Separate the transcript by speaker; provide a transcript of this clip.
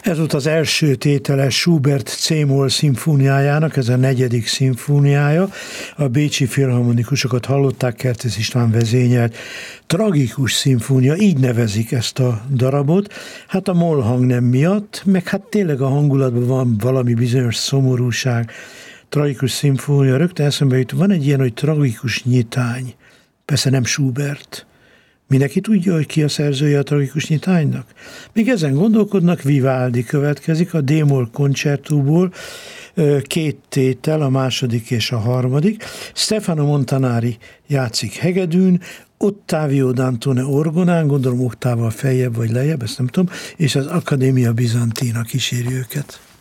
Speaker 1: Ez volt az első tétele Schubert C-moll szimfóniájának, ez a 4. szimfóniája. A bécsi filharmonikusokat hallották, Kertész István vezényelt tragikus szimfónia, így nevezik ezt a darabot. Hát a moll hangnem miatt, meg hát tényleg a hangulatban van valami bizonyos szomorúság, tragikus szimfónia, rögtön eszembe jut, van egy ilyen, hogy tragikus nyitány. Persze nem Schubert. Mindenki tudja, hogy ki a szerzője a tragikus nyitánynak? Még ezen gondolkodnak, Vivaldi következik a D-moll koncertóból, 2 tétel, a második és a harmadik. Stefano Montanari játszik hegedűn, Ottavio Dantone orgonán, gondolom oktával feljebb vagy lejjebb, ezt nem tudom, és az Accademia Bizantina kíséri őket.